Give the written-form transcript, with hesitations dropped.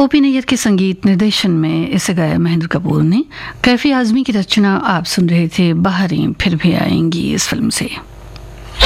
OP Nayyar के संगीत निर्देशन में इसे गाया महेंद्र कपूर ने। कैफी आजमी की रचना आप सुन रहे थे बाहरें फिर भी आएंगी इस फिल्म से।